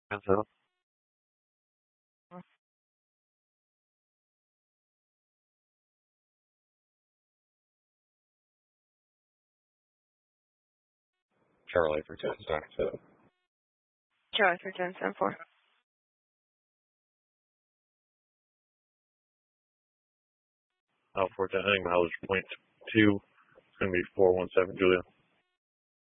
And so, Charlie for 1077. Charlie for 1074. Alpha 410 heading mileage .2. It's going to be 417 Julia.